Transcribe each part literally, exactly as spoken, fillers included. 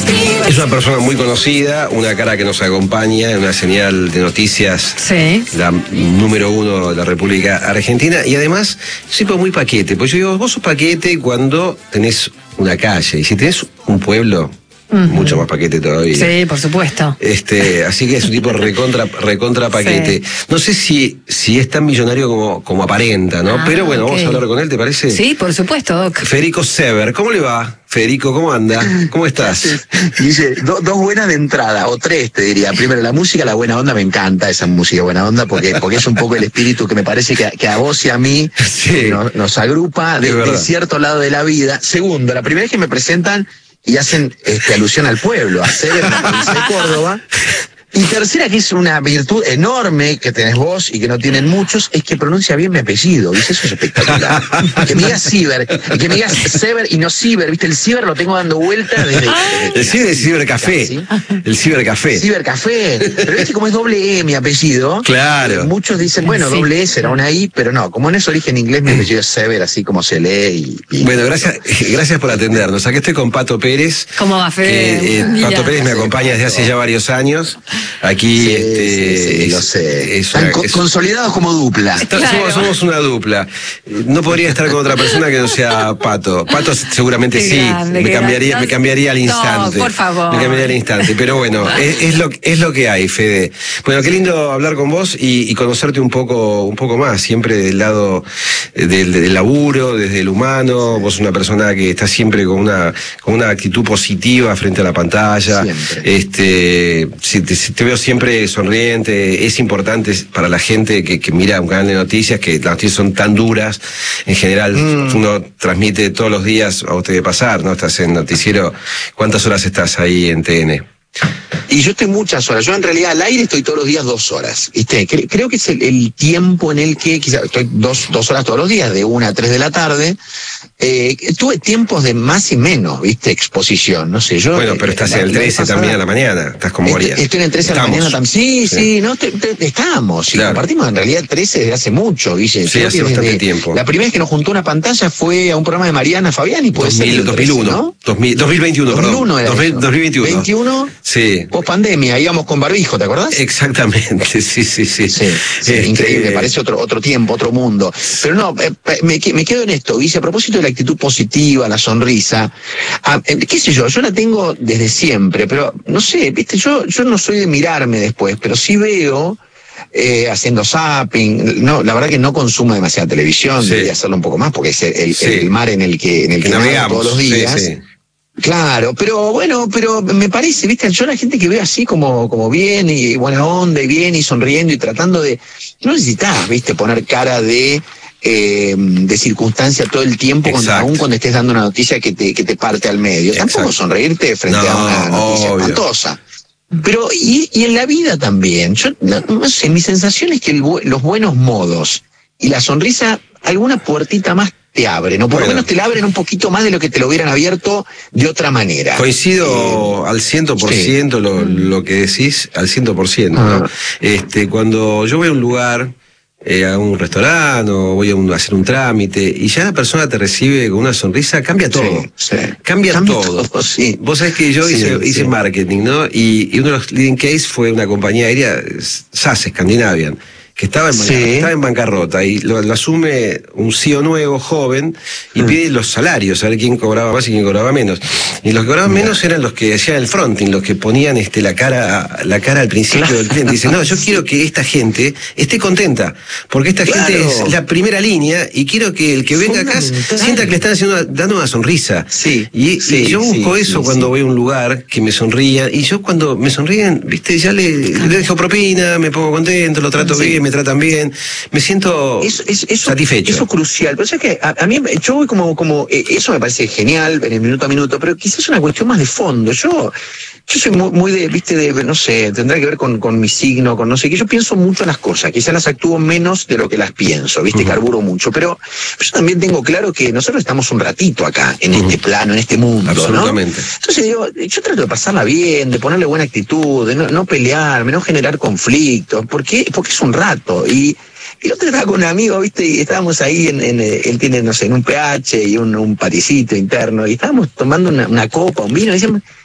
Es una persona muy conocida, una cara que nos acompaña en una señal de noticias, sí, la número uno de la República Argentina, y además siempre muy paquete, pues yo digo, vos sos paquete cuando tenés una calle, y si tenés un pueblo, uh-huh, mucho más paquete todavía. Sí, por supuesto. Este, así que es un tipo recontra, recontra paquete. Sí. No sé si, si es tan millonario como, como aparenta, ¿no? Ah, pero bueno, okay, vamos a hablar con él, ¿te parece? Sí, por supuesto, Doc. Federico Sever, ¿cómo le va? Federico, ¿cómo anda? ¿Cómo estás? Dice, do, dos buenas de entrada, o tres te diría. Primero, la música, la buena onda, me encanta esa música buena onda, porque, porque es un poco el espíritu que me parece que, que a vos y a mí sí, nos, nos agrupa de, de cierto lado de la vida. Segundo, la primera vez que me presentan y hacen este, alusión al pueblo, a Sever, en la provincia de Córdoba. Y tercera, que es una virtud enorme que tenés vos y que no tienen muchos, es que pronuncia bien mi apellido, ¿viste? Eso es espectacular. Que me digas Ciber, que me digas Sever y no Ciber, ¿viste? El Ciber lo tengo dando vueltas desde... desde el Ciber es Cibercafé. ¿Sí? El Cibercafé. Cibercafé. Pero viste como es doble E mi apellido. Claro. Muchos dicen, bueno, sí, doble E será una I, pero no, como no es origen inglés, mi apellido es Sever, así como se lee. Y, y... Bueno, gracias, gracias por atendernos. Aquí estoy con Pato Pérez. ¿Cómo va, Fede? Que, eh, Pato Pérez me acompaña desde hace ya varios años. Aquí, sí, este, sí, sí, es, lo sé. Es Están una, co es, consolidados como dupla. Está, claro. somos, somos una dupla. No podría estar con otra persona que no sea Pato. Pato seguramente qué sí. Grande, me cambiaría, grande. me cambiaría al instante. No, por favor. Me cambiaría al instante. Pero bueno, es, es lo es lo que hay, Fede. Bueno, qué lindo hablar con vos y, y conocerte un poco, un poco más, siempre del lado del, del laburo, desde el humano. Sí. Vos una persona que está siempre con una, con una actitud positiva frente a la pantalla. Siempre. Este, si te, si te veo siempre sonriente, es importante para la gente que, que mira un canal de noticias, que las noticias son tan duras, en general mm. uno transmite todos los días, a usted de pasar, ¿no? Estás en noticiero, ¿cuántas horas estás ahí en T N? Y yo estoy muchas horas, yo en realidad al aire estoy todos los días dos horas, ¿viste? Creo que es el, el tiempo en el que, quizás estoy dos, dos horas todos los días, de una a tres de la tarde, eh, tuve tiempos de más y menos, ¿viste? Exposición, no sé, yo... Bueno, pero estás en el trece también a la mañana, estás como María. Estoy, estoy en el trece a la mañana también, sí, sí, sí, no, te, te, estamos, y claro, compartimos en realidad el trece desde hace mucho, Guille. Sí, hace bastante tiempo. La primera vez que nos juntó una pantalla fue a un programa de Mariana Fabiani, puede dos mil, ser. dos mil uno, ¿no? dos mil, dos mil veintiuno, dos mil uno perdón. dos mil, dos mil veintiuno. ¿veintiuno? Sí. Post pandemia, íbamos con barbijo, ¿te acordás? Exactamente, sí, sí, sí. Sí, sí, este... increíble, parece otro otro tiempo, otro mundo. Pero no, eh, me, me quedo en esto, Guille, a propósito de la actitud positiva, la sonrisa, ah, eh, qué sé yo, yo la tengo desde siempre, pero no sé, viste, yo, yo no soy de mirarme después, pero sí veo... Eh, haciendo zapping, no, la verdad que no consumo demasiada televisión, sí, debería hacerlo un poco más porque es el, el, sí, el mar en el que, en el que, que navegamos todos los días. Sí, sí. Claro, pero bueno, pero me parece, viste, yo la gente que veo así como, como bien y buena onda y bien y sonriendo y tratando de, no necesitas, viste, poner cara de, eh, de circunstancia todo el tiempo, cuando, aún cuando estés dando una noticia que te, que te parte al medio. Exacto. Tampoco sonreírte frente no, a una noticia obvio. espantosa. Pero, y, y en la vida también, yo no, no sé, mi sensación es que el, los buenos modos y la sonrisa, alguna puertita más te abren, o por bueno. lo menos te la abren un poquito más de lo que te lo hubieran abierto de otra manera. Coincido eh, al ciento por ciento sí. lo, lo que decís, al ciento por ciento, ¿no? Ah. Este, cuando yo voy a un lugar, eh, a un restaurante, o voy a, un, a hacer un trámite, y ya la persona te recibe con una sonrisa, cambia todo. Sí, sí. Cambia, cambia todo. todo sí. Vos sabés que yo sí, hice, sí. hice marketing, ¿no? Y, y uno de los leading case fue una compañía aérea, S A S, Scandinavian, que estaba en, sí. estaba en bancarrota, y lo, lo asume un C E O nuevo, joven, y mm. pide los salarios, a ver quién cobraba más y quién cobraba menos. Y los que cobraban yeah. menos eran los que hacían el fronting, los que ponían este la cara la cara al principio claro. del cliente. Dicen, no, yo quiero que esta gente esté contenta, porque esta claro. gente es la primera línea, y quiero que el que venga acá sienta que le están haciendo, dando una sonrisa. Sí. Y, sí, y yo busco sí, eso sí, cuando sí. voy a un lugar, que me sonrían, y yo cuando me sonríen, viste, ya le, le dejo propina, me pongo contento, lo trato sí. bien, me tratan bien, me siento eso, eso, eso, satisfecho. Eso es crucial, pero es que a, a mí, yo voy como, como eh, eso me parece genial en el minuto a minuto, pero quizás es una cuestión más de fondo. Yo, yo soy muy, muy de, viste, de, no sé, tendrá que ver con, con mi signo, con no sé qué, yo pienso mucho en las cosas, quizás las actúo menos de lo que las pienso, viste, uh-huh. carburo mucho, pero yo también tengo claro que nosotros estamos un ratito acá, en uh-huh. este plano, en este mundo, absolutamente. ¿no? Entonces digo, yo trato de pasarla bien, de ponerle buena actitud, de no, no pelearme, no generar conflictos, porque, porque es un rato. Y, y el otro estaba con un amigo, ¿viste? Y estábamos ahí, en, en él tiene, no sé, en un P H y un, un paticito interno, y estábamos tomando una, una copa, un vino, y decíamos,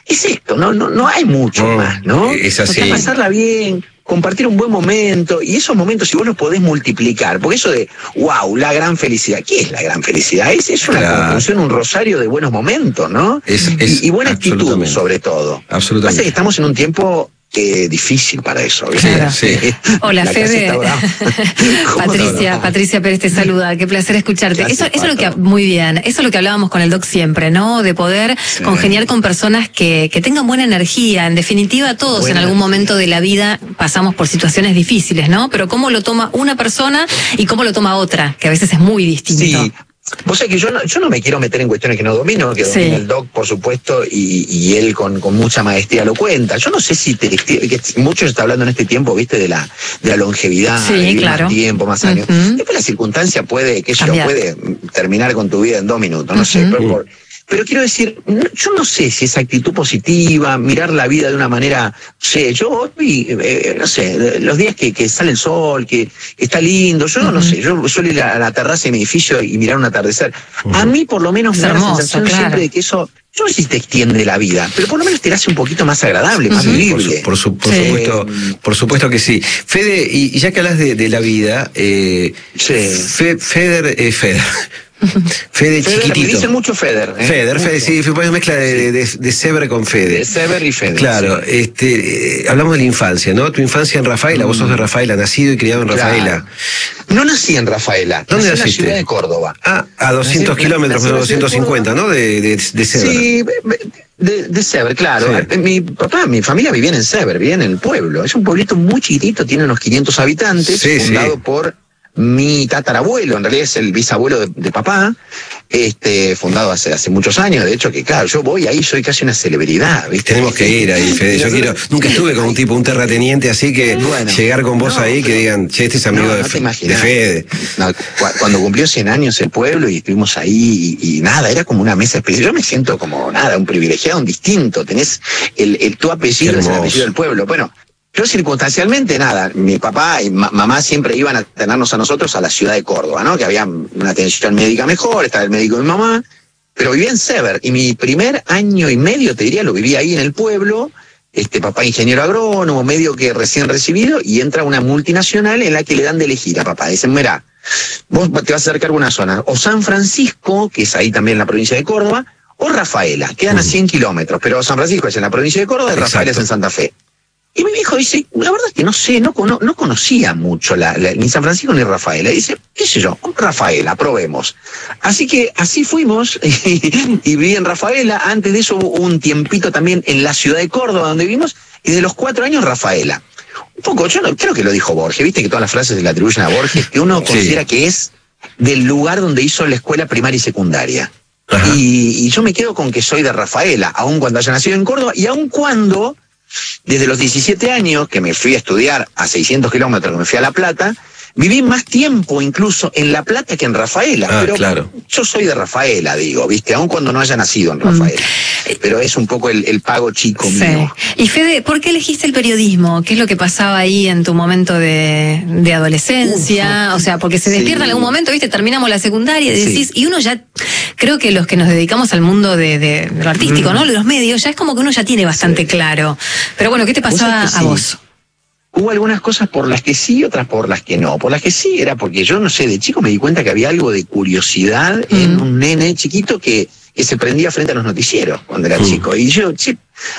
es esto, no, no, no hay mucho no, más, ¿no? Es así. O sea, pasarla bien, compartir un buen momento, y esos momentos si vos los podés multiplicar, porque eso de, wow, la gran felicidad, ¿qué es la gran felicidad? Es, es una claro. conjunción, un rosario de buenos momentos, ¿no? Es, es, y, y buena actitud, sobre todo. Absolutamente. Pasa que estamos en un tiempo eh, difícil para eso. Claro. Sí. Hola, Fede. Patricia, Patricia Pérez te saluda. Qué placer escucharte. Gracias, eso, eso es lo que, muy bien, eso es lo que hablábamos con el doc siempre, ¿no? De poder sí. congeniar con personas que, que tengan buena energía. En definitiva, todos buena en algún energía. momento de la vida pasamos por situaciones difíciles, ¿no? Pero cómo lo toma una persona y cómo lo toma otra, que a veces es muy distinto. Sí. Vos sabés que yo no, yo no me quiero meter en cuestiones que no domino, que domina sí. el doc, por supuesto, y, y él con, con mucha maestría lo cuenta. Yo no sé si te, que mucho se está hablando en este tiempo, viste, de la, de la longevidad, sí, de claro. más tiempo, más años. Uh-huh. Después la circunstancia puede, que yo puede terminar con tu vida en dos minutos, no uh-huh. sé, pero por, Pero quiero decir, yo no sé si esa actitud positiva, mirar la vida de una manera, no sé, yo hoy, eh, no sé, los días que, que sale el sol, que, que está lindo, yo uh-huh. no sé, yo suelo ir a la terraza de mi edificio y mirar un atardecer. Uh-huh. A mí por lo menos es me hermoso, da la sensación claro. siempre de que eso, yo no sé si te extiende la vida, pero por lo menos te la hace un poquito más agradable, uh-huh. más vivible. Por, su, por, su, por, sí. supuesto, por supuesto que sí. Fede, y, y ya que hablas de, de la vida, eh, sí. Fe, Feder, eh, Feder. Fede Feder, chiquitito. Me dicen mucho Feder. ¿eh? Feder, Fede, sí, fue una mezcla de, de, de Sever con Fede. De Sever y Fede. Claro, sí. este, eh, hablamos de la infancia, ¿no? Tu infancia en Rafaela, mm. vos sos de Rafaela, nacido y criado en claro. Rafaela. No nací en Rafaela, ¿dónde nací naciste? en la ciudad de Córdoba. Ah, a doscientos kilómetros, doscientos cincuenta, ¿no? De, de, de Sever. Sí, de, de Sever, claro. Sí. Mi papá, mi familia vivía en Sever, vivía en el pueblo. Es un pueblito muy chiquitito, tiene unos quinientos habitantes, sí, fundado sí. por mi tatarabuelo, en realidad es el bisabuelo de, de papá, este, fundado hace, hace muchos años, de hecho que claro, yo voy ahí, soy casi una celebridad, ¿viste? Tenemos que ir ahí, Fede, yo quiero, nunca estuve con un tipo, un terrateniente, así que bueno, llegar con vos no, ahí, que digan, che, este es amigo no, no de, de Fede. No, cuando cumplió cien años el pueblo y estuvimos ahí y, y nada, era como una mesa especial, yo me siento como nada, un privilegiado, un distinto, tenés el, el tu apellido, es el apellido del pueblo, bueno. Yo circunstancialmente, nada, mi papá y ma- mamá siempre iban a tenernos a nosotros a la ciudad de Córdoba, ¿no? Que había una atención médica mejor, estaba el médico de mi mamá, pero vivía en Sever, y mi primer año y medio, te diría, lo viví ahí en el pueblo, este papá ingeniero agrónomo, medio que recién recibido, y entra una multinacional en la que le dan de elegir a papá. Dicen, mirá, vos te vas a acercar a una zona, o San Francisco, que es ahí también en la provincia de Córdoba, o Rafaela, quedan a cien kilómetros, pero San Francisco es en la provincia de Córdoba y Rafaela es en Santa Fe. Y mi viejo dice, la verdad es que no sé, no, no, no conocía mucho la, la, ni San Francisco ni Rafaela. Y dice, qué sé yo, Rafaela, probemos. Así que así fuimos y, y viví en Rafaela. Antes de eso hubo un tiempito también en la ciudad de Córdoba donde vivimos. Y de los cuatro años Rafaela. Un poco, yo no, creo que lo dijo Borges, viste que todas las frases se le atribuyen a Borges, que uno sí. considera que es del lugar donde hizo la escuela primaria y secundaria. Y, y yo me quedo con que soy de Rafaela, aun cuando haya nacido en Córdoba y aun cuando... Desde los diecisiete años, que me fui a estudiar a seiscientos kilómetros, que me fui a La Plata, viví más tiempo incluso en La Plata que en Rafaela. Ah, pero claro. Yo soy de Rafaela, digo, ¿viste? Aun cuando no haya nacido en Rafaela. Mm. Pero es un poco el, el pago chico sí. mío. Y Fede, ¿por qué elegiste el periodismo? ¿Qué es lo que pasaba ahí en tu momento de, de adolescencia? Uf. O sea, porque se despierta sí. en algún momento, ¿viste? Terminamos la secundaria y decís, sí. y uno ya... Creo que los que nos dedicamos al mundo de, de, de lo artístico, mm. ¿no? De los medios, ya es como que uno ya tiene bastante sí. claro. Pero bueno, ¿qué te pasaba a sí. vos? Hubo algunas cosas por las que sí, otras por las que no. Por las que sí era porque yo, no sé, de chico me di cuenta que había algo de curiosidad mm. en un nene chiquito que, que se prendía frente a los noticieros cuando era mm. chico. Y yo, che,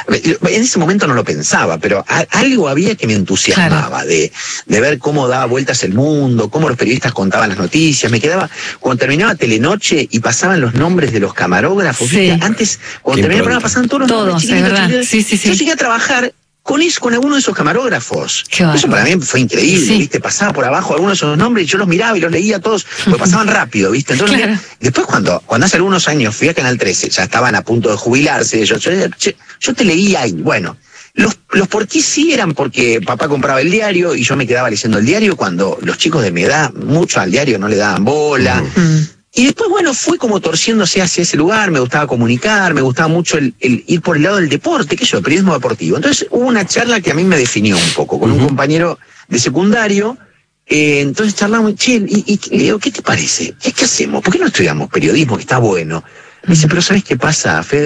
en ese momento no lo pensaba, pero a, algo había que me entusiasmaba claro. de, de ver cómo daba vueltas el mundo, cómo los periodistas contaban las noticias. Me quedaba, cuando terminaba Telenoche y pasaban los nombres de los camarógrafos, sí. ¿viste? Antes, cuando terminaba el programa pasaban todos los todos, nombres chiquitos, es verdad. chiquitos. Sí, sí, sí. Yo llegué a trabajar con eso, con alguno de esos camarógrafos. Eso para mí fue increíble, sí. ¿viste? Pasaba por abajo algunos de esos nombres y yo los miraba y los leía todos, porque pasaban rápido, ¿viste? Entonces, claro. después cuando, cuando hace algunos años fui a Canal trece, ya estaban a punto de jubilarse, yo, yo, yo te leía ahí, bueno, los, los por qué sí eran porque papá compraba el diario y yo me quedaba leyendo el diario cuando los chicos de mi edad, mucho al diario no le daban bola. Uh-huh. Y después, bueno, fui como torciéndose hacia ese lugar, me gustaba comunicar, me gustaba mucho el, el ir por el lado del deporte, qué sé yo, periodismo deportivo. Entonces hubo una charla que a mí me definió un poco, con uh-huh. un compañero de secundario, eh, entonces charlamos, che, y, y le digo, ¿qué te parece? ¿Qué, ¿Qué hacemos? ¿Por qué no estudiamos periodismo, que está bueno? Me dice, pero ¿sabes qué pasa, Fede?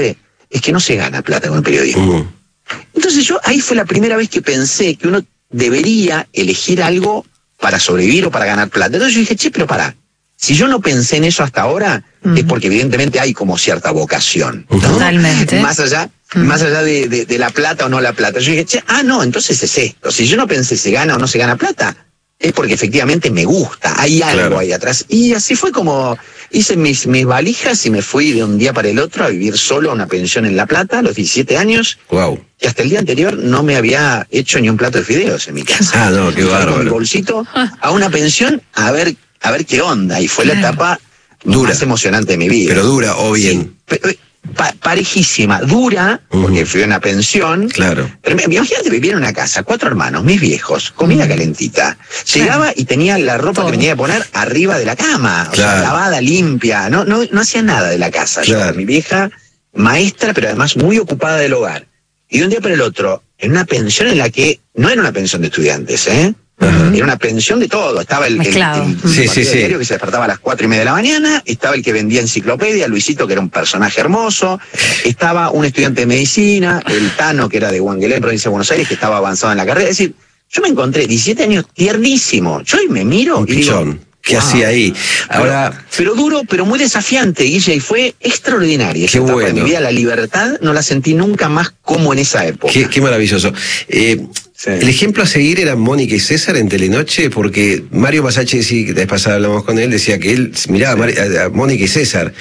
es que no se gana plata con el periodismo. Uh-huh. Entonces yo, ahí fue la primera vez que pensé que uno debería elegir algo para sobrevivir o para ganar plata. Entonces yo dije, che, pero pará, si yo no pensé en eso hasta ahora, uh-huh. es porque evidentemente hay como cierta vocación, ¿no? Totalmente. Más allá, uh-huh. más allá de, de, de la plata o no la plata. Yo dije, che, ah, no, entonces es esto. Si yo no pensé se gana o no se gana plata, es porque efectivamente me gusta, hay algo claro. ahí atrás. Y así fue como hice mis, mis valijas y me fui de un día para el otro a vivir solo a una pensión en La Plata a los diecisiete años. Wow. Y hasta el día anterior no me había hecho ni un plato de fideos en mi casa. Ah, no, qué bárbaro. Con mi bolsito a una pensión a ver, a ver qué onda. Y fue la etapa dura, más emocionante de mi vida. Pero dura o bien. Sí, pero, Pa parejísima, dura, uh-huh. porque fui a una pensión. Claro. Pero imagínate vivir en una casa, cuatro hermanos, mis viejos, comida uh-huh. calentita. Llegaba claro. y tenía la ropa Todo. que venía a poner arriba de la cama, o claro. sea, lavada, limpia. No, no, no hacía nada de la casa. Claro. Yo, mi vieja, maestra, pero además muy ocupada del hogar. Y de un día para el otro, en una pensión en la que no era una pensión de estudiantes, ¿eh? Uh-huh. Era una pensión de todo. Estaba el, el, el, el sí, sí, sí. diario que se despertaba a las cuatro y media de la mañana, estaba el que vendía enciclopedia, Luisito, que era un personaje hermoso, estaba un estudiante de medicina, el Tano, que era de Huanguelén, provincia de Buenos Aires, que estaba avanzado en la carrera. Es decir, yo me encontré diecisiete años tiernísimo. Yo hoy me miro un y pichón. digo, ¿qué wow. hacía ahí? Ahora, pero, pero duro, pero muy desafiante, Guille, y fue extraordinaria. Qué bueno. En mi vida, la libertad no la sentí nunca más como en esa época. Qué, qué maravilloso. Eh, sí. El ejemplo a seguir era Mónica y César en Telenoche, porque Mario Masacci, sí, que la vez pasada hablamos con él, decía que él miraba sí. a, a Mónica y César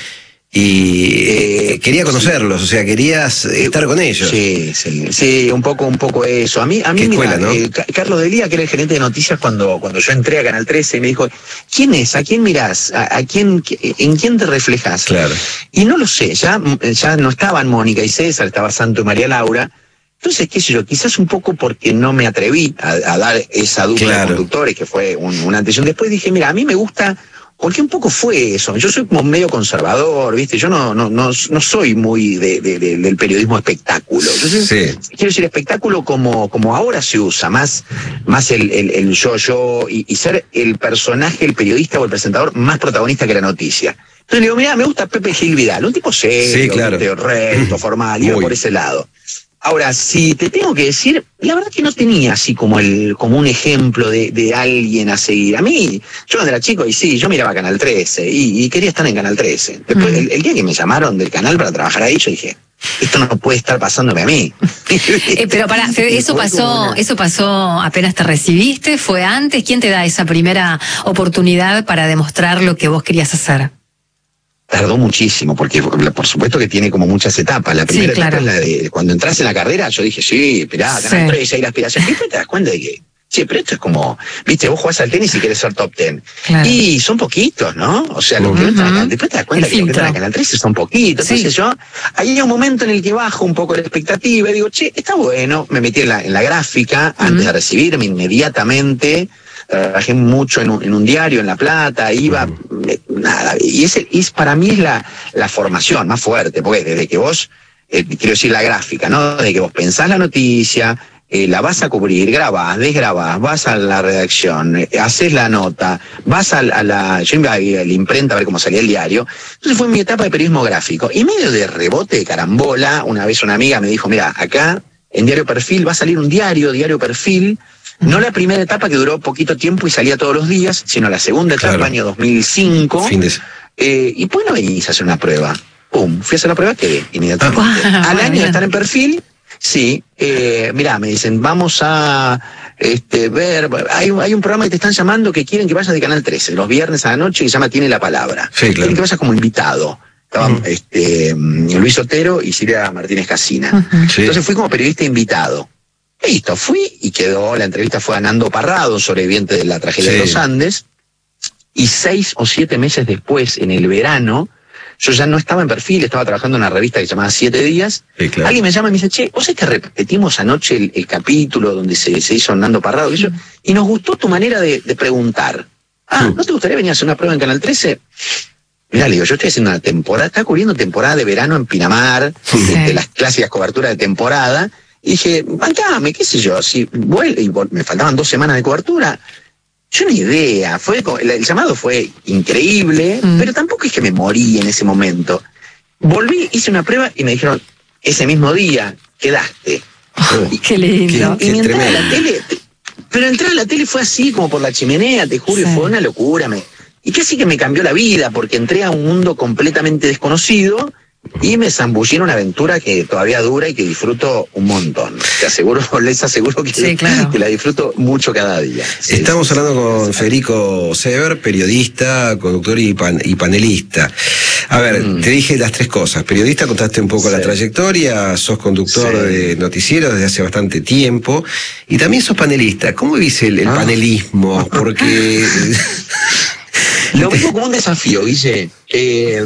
y eh, quería conocerlos, sí. o sea, querías estar con ellos. Sí, sí, sí, un poco, un poco eso. A mí, a mí, escuela, mira, ¿no? eh, Carlos Delía, que era el gerente de noticias cuando, cuando yo entré a Canal trece, me dijo, ¿quién es? ¿A quién mirás? ¿A, a quién, en quién te reflejas? Claro. Y no lo sé, ya, ya no estaban Mónica y César, estaba Santo y María Laura. Entonces, qué sé yo, quizás un poco porque no me atreví a, a dar esa dupla claro. de conductores, que fue un, una antes y un después. Dije, mira, a mí me gusta, porque un poco fue eso. Yo soy como medio conservador, ¿viste? Yo no no no, no soy muy de, de, de, del periodismo espectáculo. Entonces, sí. quiero decir, espectáculo como, como ahora se usa, más, más el, el, el yo-yo y, y ser el personaje, el periodista o el presentador más protagonista que la noticia. Entonces le digo, mira, me gusta Pepe Gil Vidal, un tipo serio, sí, claro. recto, formal, iba por ese lado. Ahora, si te tengo que decir, la verdad que no tenía así como el como un ejemplo de, de alguien a seguir. A mí, yo cuando era chico, y sí, yo miraba Canal trece, y, y quería estar en Canal trece. Después, mm. el, el día que me llamaron del canal para trabajar ahí, yo dije, esto no puede estar pasándome a mí. eh, pero pará, eso pasó, eso pasó apenas te recibiste, ¿fue antes? ¿Quién te da esa primera oportunidad para demostrar lo que vos querías hacer? Tardó muchísimo, porque por supuesto que tiene como muchas etapas. La primera sí, claro. etapa es la de cuando entras en la carrera, yo dije, sí, esperá, Canal sí. trece, hay la aspiración. Y después te das cuenta de que, sí, pero esto es como, viste, vos jugás al tenis y querés ser top ten. Claro. Y son poquitos, ¿no? O sea, lo que uh-huh. entran, después te das cuenta El que filtro. Lo que entran a Canal trece son poquitos. Sí. Entonces yo, ahí hay un momento en el que bajo un poco la expectativa y digo, che, está bueno, me metí en la, en la gráfica uh-huh. antes de recibirme inmediatamente. Trabajé mucho en un, en un diario en La Plata, iba, uh-huh. eh, nada, y ese es para mí es la, la formación más fuerte, porque desde que vos, eh, quiero decir la gráfica, ¿no? Desde que vos pensás la noticia, eh, la vas a cubrir, grabás, desgrabás, vas a la redacción, eh, haces la nota, vas a, a la, yo iba a la imprenta a ver cómo salía el diario. Entonces fue mi etapa de periodismo gráfico, y medio de rebote, de carambola, una vez una amiga me dijo, mira, acá en Diario Perfil va a salir un diario, Diario Perfil. No la primera etapa que duró poquito tiempo y salía todos los días, sino la segunda etapa, claro. año dos mil cinco. Fines. Eh, y pues no venís a hacer una prueba. Pum, fui a hacer la prueba, quedé inmediatamente. Ah, Al año de estar en Perfil, sí, eh, mirá, me dicen, vamos a este, ver, hay, hay un programa que te están llamando que quieren que vayas de Canal trece, los viernes a la noche, que se llama Tiene la Palabra. Sí, claro. Quieren que vayas como invitado. Estaban uh-huh. este, Luis Otero y Silvia Martínez Casina. Uh-huh. Sí. Entonces fui como periodista invitado. Listo, fui y quedó, la entrevista fue a Nando Parrado, sobreviviente de la tragedia sí. de los Andes, y seis o siete meses después, en el verano, yo ya no estaba en Perfil, estaba trabajando en una revista que se llamaba Siete Días, sí, claro. alguien me llama y me dice, che, ¿vos es que repetimos anoche el, el capítulo donde se, se hizo Nando Parrado? Y, yo, y nos gustó tu manera de, de preguntar. Ah, ¿no te gustaría venir a hacer una prueba en Canal trece? Mirá, le digo, yo estoy haciendo una temporada, estaba cubriendo temporada de verano en Pinamar, sí. de, de las clásicas coberturas de temporada. Y dije, bancame, qué sé yo, si vuelve, y me faltaban dos semanas de cobertura, yo ni idea, fue el, el llamado fue increíble, mm. pero tampoco es que me morí en ese momento. Volví, hice una prueba y me dijeron, ese mismo día quedaste. Oh, qué lindo. Y, y mi entrada a la tele, pero entrar a la tele fue así, como por la chimenea, te juro, sí. Y fue una locura. Me, y casi que me cambió la vida, porque entré a un mundo completamente desconocido y me zambullí en una aventura que todavía dura y que disfruto un montón. Te aseguro, les aseguro que, sí, claro. que la disfruto mucho cada día. Sí, Estamos sí, hablando sí, con sí. Federico Sever, periodista, conductor y, pan, y panelista. A ver, mm. te dije las tres cosas. Periodista, contaste un poco sí. la trayectoria, sos conductor sí. de noticieros desde hace bastante tiempo, y también sos panelista. ¿Cómo viste el, el ah. panelismo? Porque... Lo mismo como un desafío, Guille. Eh,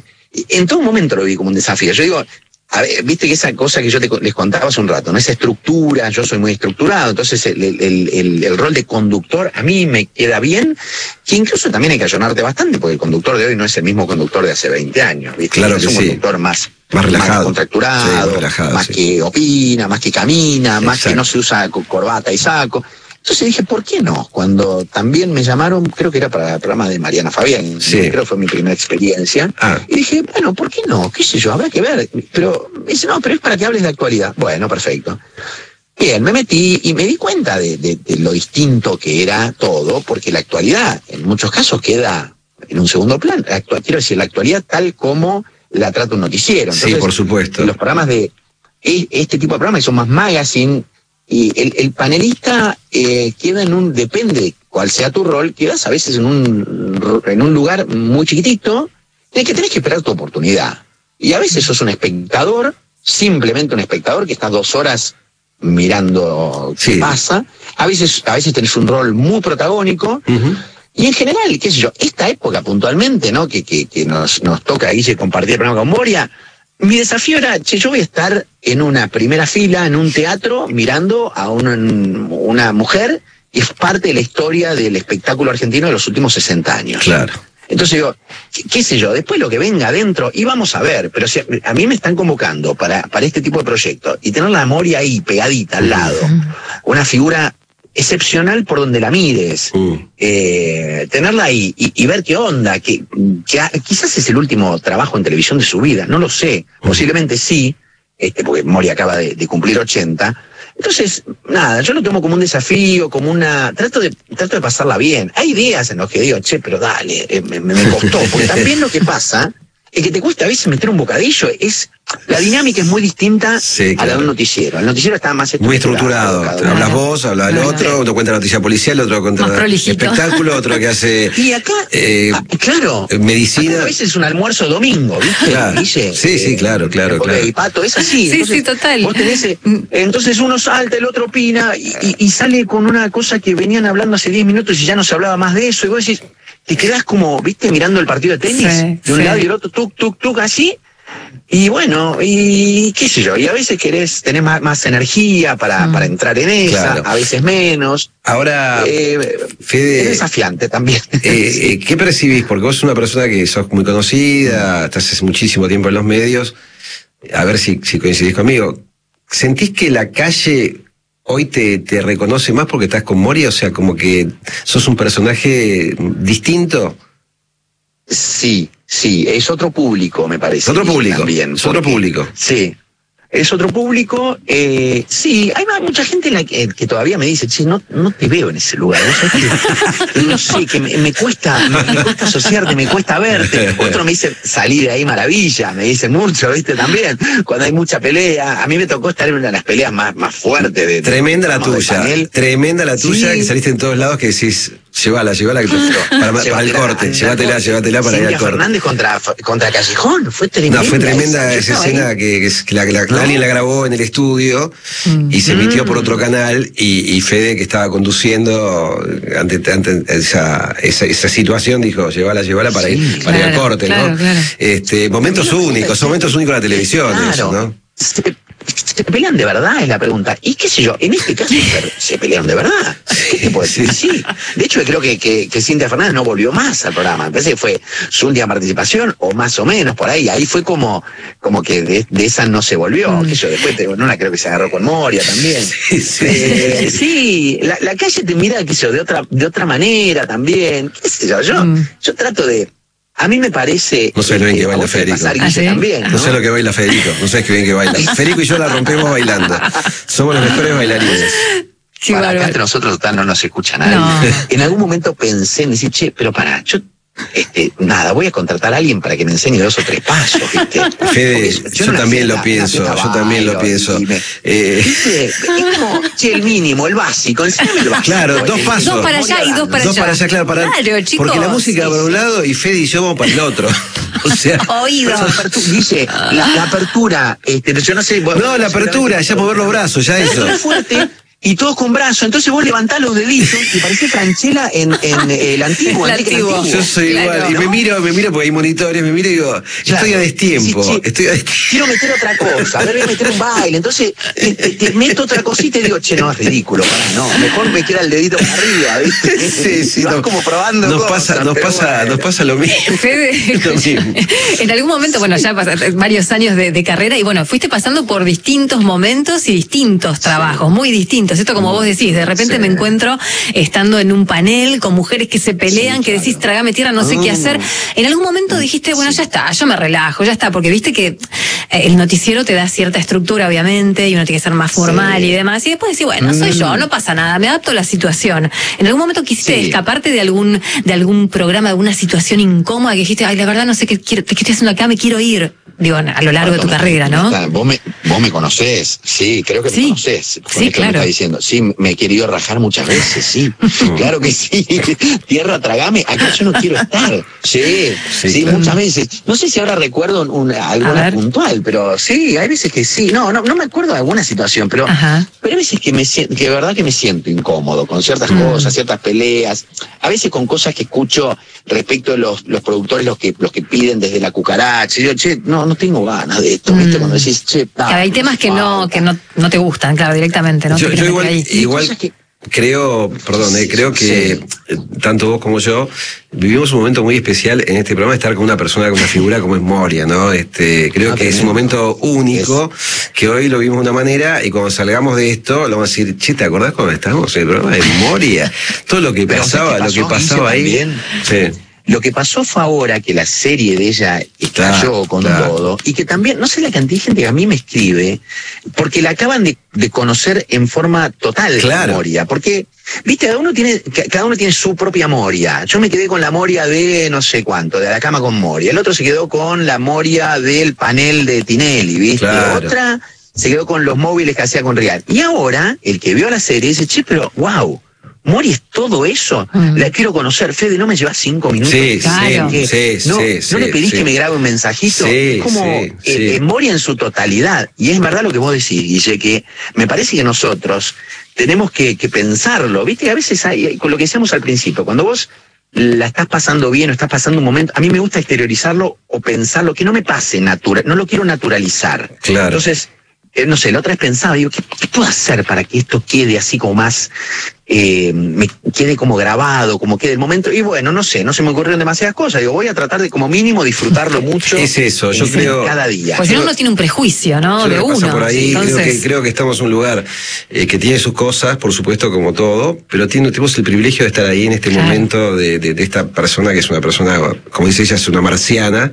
en todo momento lo vi como un desafío. Yo digo, a ver, viste que esa cosa que yo te, les contaba hace un rato, ¿no? Esa estructura, yo soy muy estructurado, entonces el, el, el, el rol de conductor a mí me queda bien, que incluso también hay que allanarte bastante, porque el conductor de hoy no es el mismo conductor de hace veinte años, ¿viste? Claro es que un sí. conductor más, más relajado, más contracturado, sí, más, relajado, más sí. que opina, más que camina, Exacto. más que no se usa corbata y saco. Entonces dije, ¿por qué no? Cuando también me llamaron, creo que era para el programa de Mariana Fabián, sí. creo que fue mi primera experiencia, ah. y dije, bueno, ¿por qué no? ¿Qué sé yo? Habrá que ver. Pero me dice, no, pero es para que hables de actualidad. Bueno, perfecto. Bien, me metí y me di cuenta de, de, de lo distinto que era todo, porque la actualidad en muchos casos queda en un segundo plano. Actual, quiero decir, la actualidad tal como la trata un noticiero. Entonces, sí, por supuesto. Los programas de este tipo de programas que son más magazine, y el, el panelista eh, queda en un, depende cuál sea tu rol, quedas a veces en un, en un lugar muy chiquitito, en el que tenés que esperar tu oportunidad. Y a veces sos un espectador, simplemente un espectador, que estás dos horas mirando qué sí. pasa. A veces, a veces tenés un rol muy protagónico. Uh-huh. Y en general, qué sé yo, esta época puntualmente, ¿no? Que, que, que nos, nos toca ahí compartir el programa con Moria. Mi desafío era, che, yo voy a estar en una primera fila, en un teatro, mirando a una, una mujer que es parte de la historia del espectáculo argentino de los últimos sesenta años. Claro. Entonces digo, qué, qué sé yo, después lo que venga adentro, y vamos a ver, pero si a, a mí me están convocando para, para este tipo de proyectos, y tener la Moria ahí, pegadita, al lado, una figura excepcional por donde la mires, mm. eh, tenerla ahí y, y ver qué onda, que, que a, quizás es el último trabajo en televisión de su vida, no lo sé, mm. posiblemente sí, este, porque Moria acaba de, de cumplir ochenta, entonces, nada, yo lo tomo como un desafío, como una, trato de, trato de pasarla bien, hay días en los que digo, che, pero dale, eh, me, me costó, porque también lo que pasa es que te cuesta a veces meter un bocadillo, es la dinámica es muy distinta sí, claro. a la de un noticiero. El noticiero está más estructurado. Muy estructurado. Hablas vos, habla el otro, uno cuenta la noticia policial, otro cuenta el espectáculo, otro que hace y acá, eh, ah, claro, medicina. Acá a veces es un almuerzo domingo, ¿viste? Claro. Sí, sí, eh, claro, claro, claro. Y Pato, es así. Sí, entonces, sí, total. Vos tenés, entonces uno salta, el otro opina, y, y, y sale con una cosa que venían hablando hace diez minutos y ya no se hablaba más de eso, y vos decís, te quedás como, viste, mirando el partido de tenis, sí, de un sí. lado y el otro, tuk, tuk, tuk, así. Y bueno, y qué sé yo, y a veces querés tener más, más energía para, mm. para entrar en esa, claro. a veces menos. Ahora, eh, Fede, es desafiante también. Eh, ¿Qué percibís? Porque vos sos una persona que sos muy conocida, estás hace muchísimo tiempo en los medios, a ver si, si coincidís conmigo. ¿Sentís que la calle hoy te, te reconoce más porque estás con Moria? O sea, como que sos un personaje distinto. Sí, sí, es otro público, me parece. Otro público, también, es otro público. Sí, es otro público. Eh, sí, hay mucha gente en la que, que todavía me dice, che, no, no te veo en ese lugar. ¿No, no sé, que me, me cuesta me, me cuesta asociarte, me cuesta verte. Otro me dice, salí de ahí maravilla, me dice mucho, ¿viste? También, cuando hay mucha pelea. A mí me tocó estar en una de las peleas más, más fuertes. De, tremenda de, la tuya, tremenda la tuya, sí. Que saliste en todos lados que decís... Llévala, llévala para, para el corte, llévatela, llévatela para ir al corte. Fernández contra, contra Callejón, fue tremenda. No, fue tremenda esa, esa escena que, que, la, la, ¿no? Alguien la grabó en el estudio mm. y se emitió por otro canal y, y Fede, que estaba conduciendo ante, ante esa, esa, esa situación, dijo, llévala, llévala para, sí, ir, para claro, ir al corte, claro, ¿no? Claro. Este, momentos únicos, son momentos únicos de la televisión, claro. Eso, ¿no? Se, se pelean de verdad, es la pregunta. Y qué sé yo, en este caso se pelearon de verdad. ¿Qué te puedo decir? Sí. De hecho, creo que, que, que Cintia Fernández no volvió más al programa. Me parece que fue su última participación, o más o menos por ahí. Ahí fue como, como que de, de esa no se volvió. Mm. Que yo después, te, no la creo que se agarró con Moria también. Sí, sí. Eh, sí la, la calle te mira, qué sé yo, de otra, de otra manera también. Qué sé yo, yo, mm. yo trato de... A mí me parece... No sé lo bien que baila Federico. ¿Ah, sí? También, ¿no? no sé lo que baila Federico. No sé qué bien que baila. Federico y yo la rompemos bailando. Somos los mejores bailarines. Sí, para acá entre nosotros no nos escucha nadie. No. En algún momento pensé en decir, che, pero pará, yo... Este, nada, voy a contratar a alguien para que me enseñe dos o tres pasos, ¿viste? Fede, yo, yo no también lo pienso, yo bailo, también lo pienso. Me, eh, ¿viste? Es como, che, el mínimo, el básico, enséñame el básico. Claro, dos pasos. Dos para allá y dos para dos allá. Para allá claro, para, claro, chicos. Porque la música sí, para un lado y Fede y yo vamos para el otro. O sea, oído. Dice, la, la apertura, este, yo no sé. Vos, no, la apertura, ya mover los brazos, ya eso. Es fuerte. Y todos con brazos, entonces vos levantás los deditos y parece Franchella en, en eh, el antiguo. El antiguo. antiguo. Yo soy claro, igual, ¿no? Y me miro, me miro porque hay monitores, me miro y digo, claro. estoy a destiempo, sí, sí. estoy a destiempo. Quiero meter otra cosa, a ver, voy a meter un baile, entonces te, te, te meto otra cosita y digo, che, no, es ridículo, para, no, mejor me queda el dedito para arriba, ¿viste? Sí, sí, no, como probando nos cosas, pasa, nos pasa, bueno. nos pasa lo mismo. Fede, lo mismo. En algún momento, bueno, ya pasaste varios años de, de carrera y bueno, fuiste pasando por distintos momentos y distintos trabajos, sí. muy distintos, esto como vos decís, de repente sí. me encuentro estando en un panel con mujeres que se pelean, sí, que claro. decís, trágame tierra, no sé oh. qué hacer. En algún momento dijiste, bueno, sí. ya está, yo me relajo, ya está, porque viste que el noticiero te da cierta estructura, obviamente, y uno tiene que ser más formal sí. y demás, y después decís, bueno, soy mm. yo, no pasa nada, me adapto a la situación. ¿En algún momento quisiste sí. escaparte de algún, de algún programa, de alguna situación incómoda que dijiste, ay, la verdad no sé qué, qué, qué estoy haciendo acá, me quiero ir? Digo, a lo largo de tu carrera, ¿no? Vos me, vos me conocés, sí, creo que me sí. conocés. Sí, claro. Me está diciendo, sí, me he querido rajar muchas veces, sí. Claro que sí. Tierra, tragame, acá yo no quiero estar. Sí, sí, sí claro. muchas veces. No sé si ahora recuerdo un, alguna puntual, pero sí, hay veces que sí. No, no, no me acuerdo de alguna situación, pero, pero hay veces que me siento, que de verdad que me siento incómodo con ciertas mm. cosas, ciertas peleas, a veces con cosas que escucho respecto de los, los productores, los que, los que piden desde la cucaracha. Y yo, che, no, no tengo ganas de esto, ¿viste? Mm. Cuando decís, che, nah, hay temas que no, que no, no te gustan, claro, directamente, ¿no? Yo, yo igual, igual que... creo, perdón, eh, creo que sí. tanto vos como yo vivimos un momento muy especial en este programa, estar con una persona, con una figura como es Moria, ¿no? Este, creo no, que es un momento único, es... que hoy lo vimos de una manera y cuando salgamos de esto, lo vamos a decir, che, ¿te acordás cuando estábamos en el programa de Moria? Todo lo que pasaba, lo que pasaba ahí. Sí. Lo que pasó fue ahora que la serie de ella estalló claro, con claro. todo, y que también, no sé la cantidad de gente que a mí me escribe, porque la acaban de, de conocer en forma total, claro. Moria, porque, viste, cada uno tiene, cada uno tiene su propia Moria. Yo me quedé con la Moria de no sé cuánto, de La Cama con Moria, el otro se quedó con la Moria del panel de Tinelli, viste, claro. otra se quedó con los móviles que hacía con Real. Y ahora, el que vio la serie dice, che, pero wow, Moria es todo eso, mm. la quiero conocer. Fede, ¿no me llevas cinco minutos? Sí, claro. sí, sí, ¿No, sí, ¿no sí, le pedís sí. que me grabe un mensajito? Sí, es como sí, eh, sí. Eh, Moria en su totalidad. Y es verdad lo que vos decís, Guille, que me parece que nosotros tenemos que, que pensarlo. Viste, a veces hay, con lo que decíamos al principio, cuando vos la estás pasando bien o estás pasando un momento, a mí me gusta exteriorizarlo o pensarlo, que no me pase natural, no lo quiero naturalizar. Claro. Entonces, eh, no sé, la otra vez pensaba, digo, ¿qué, ¿qué puedo hacer para que esto quede así como más... Eh, me quede como grabado, como quede el momento, y bueno, no sé, no se me ocurrieron demasiadas cosas, digo, voy a tratar de como mínimo disfrutarlo mucho. Es eso, yo creo cada día. Pues si no, uno tiene un prejuicio, ¿no? De uno. Por ahí, entonces... creo que, creo que estamos en un lugar eh, que tiene sus cosas, por supuesto, como todo, pero tiene, tenemos el privilegio de estar ahí en este claro. momento de, de, de esta persona que es una persona, como dice ella, es una marciana,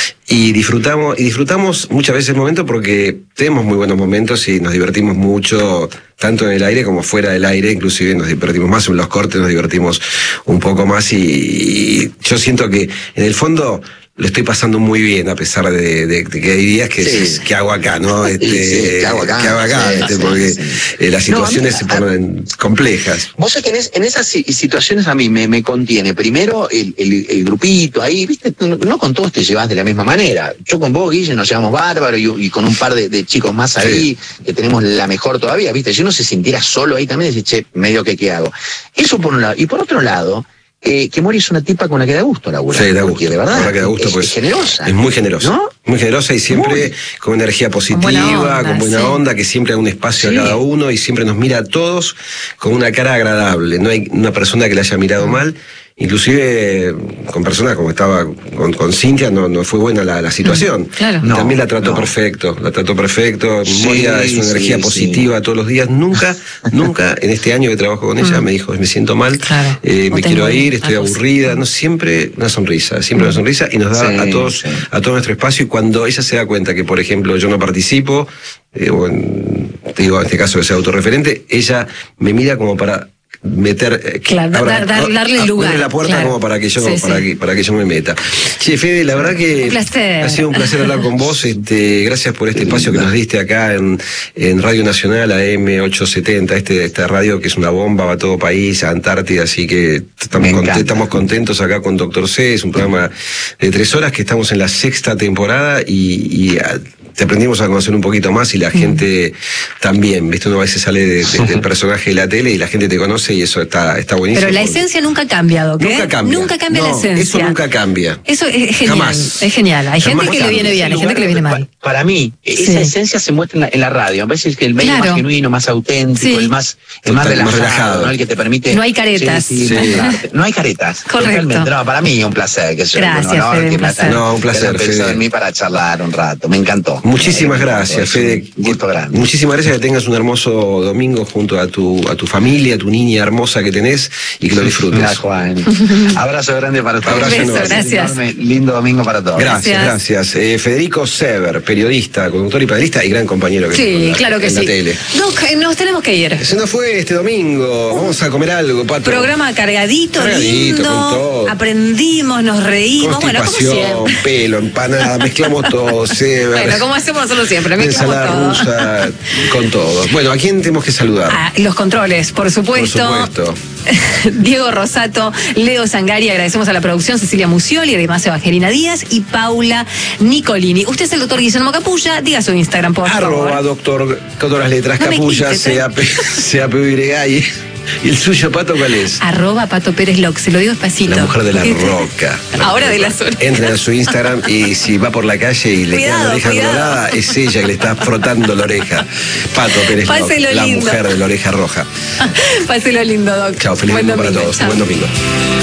y disfrutamos, y disfrutamos muchas veces el momento porque tenemos muy buenos momentos y nos divertimos mucho, tanto en el aire como fuera del aire, inclusive nos divertimos más en los cortes, nos divertimos un poco más y, y yo siento que en el fondo lo estoy pasando muy bien, a pesar de, de, de que hay días que, sí. ¿qué hago acá, no? Este, sí, ¿qué hago acá? ¿Qué hago acá? Sí, este, sí, porque sí. Eh, las situaciones no, mí, se ponen a, complejas. Vos sabés que en, es, en esas situaciones a mí me, me contiene primero el, el, el grupito ahí, viste, no, no con todos te llevas de la misma manera. Yo con vos, Guille, nos llevamos bárbaro y, y con un par de, de chicos más ahí, sí. que tenemos la mejor todavía, viste. Si uno se sintiera solo ahí también, decís, che, medio que qué hago. Eso por un lado. Y por otro lado, Eh, que Moria es una tipa con la que da gusto laburar. Sí, da gusto. De verdad, que da gusto, es, pues, es generosa. Es muy generosa. ¿No? Muy generosa y siempre muy. con energía positiva, con buena onda, con buena sí. onda, que siempre da un espacio sí. a cada uno y siempre nos mira a todos con una cara agradable. No hay una persona que la haya mirado mm. mal. inclusive con personas como estaba con, con Cintia, no, no fue buena la, la situación. Mm, claro. No, también la trató no. perfecto, la trató perfecto. Moria Sí, es una energía sí, positiva sí. todos los días. Nunca, nunca en este año que trabajo con ella Mm. me dijo, me siento mal, Claro. eh, No me tengo quiero ir, estoy algo así. aburrida. No, siempre una sonrisa, siempre Mm. una sonrisa y nos da Sí, a todos, sí. a todo nuestro espacio. Y cuando ella se da cuenta que, por ejemplo, yo no participo, eh, o en, te digo, en este caso que sea autorreferente, ella me mira como para meter eh, Claro, ahora, dar- dar- ahora, darle abrirle lugar, la puerta claro. como para que yo Sí, para sí. que para que yo me meta. Che, Fede, la verdad que Un placer. ha sido un placer hablar con vos. Este, gracias por este espacio que nos diste acá en, en Radio Nacional, A M ochocientos setenta, este, esta radio que es una bomba, va a todo país, a Antártida, así que estamos, Me cont- encanta. estamos contentos acá con Doctor C, es un programa de tres horas que estamos en la sexta temporada y, y a- te aprendimos a conocer un poquito más y la gente también, viste, uno a veces sale de- de- del personaje de la tele y la gente te conoce y eso está, está buenísimo. Pero la porque- esencia nunca cambia, ¿ok? Nunca cambia. Nunca cambia No, la esencia. eso nunca cambia. Eso es genial. Jamás. Es genial. Hay Jamás gente que le viene cambia. bien, hay El gente que le viene lugar, mal. pa- Para mí, esa Sí. esencia se muestra en la, en la radio. A veces que el medio Claro. más genuino, más auténtico, Sí. el más, el más Total, más relajado, relajado. ¿no? El que te permite. No hay caretas. Sí, sí, Sí. mostrarte. No hay caretas. Correcto. Totalmente. No, para mí un placer. Que sea Gracias, un honor Fede, que un me placer. hayan- No, un placer, que hayan pensado Fede. en mí para charlar un rato. Me encantó. Muchísimas Me encantó. gracias, Es un Fede. gusto grande. Muchísimas gracias, que tengas un hermoso domingo junto a tu, a tu familia, a tu niña hermosa que tenés y que lo disfrutes. Mira, Juan. Abrazo grande para todos. Abrazo Beso, enorme. gracias. Enorme, lindo domingo para todos. Gracias, gracias. Eh, Federico Sever, periodista, conductor y panelista y gran compañero que tengo en Sí, la- claro que en sí. la tele. Doc, eh, nos tenemos que ir. Se nos fue este domingo. Vamos a comer algo, Pato. Programa cargadito, Cargadito, lindo. con todo. Aprendimos, nos reímos. Bueno, como Constipación, siempre. pelo, empanada, mezclamos todo. Sever. Bueno, como hacemos nosotros siempre, mezclamos Ensalada todo. rusa, con todo. Bueno, ¿a quién tenemos que saludar? Ah, los controles, por supuesto. Por supuesto. Diego Rosato, Leo Zangari, agradecemos a la producción Cecilia Musioli, además Evangelina Díaz y Paula Nicolini. Usted es el doctor Guillermo Capulla, diga su Instagram, por Arroba favor. doctor, con todas las letras, No me Capulla, quites, C A P C A P U Y. ¿Y el suyo, Pato, cuál es? Arroba Pato Pérez Loc, se lo digo despacito. La mujer de la Porque- roca. Ahora de las orejas. Entra a su Instagram y si va por la calle y le queda Cuidado, la oreja cuidado. colorada, es ella que le está frotando la oreja. Pato Pérez Loc, Páselo la lindo. mujer de la oreja roja. Páselo lindo, Doc. Chao, feliz Buen domingo para domingo, todos. chao. Buen domingo.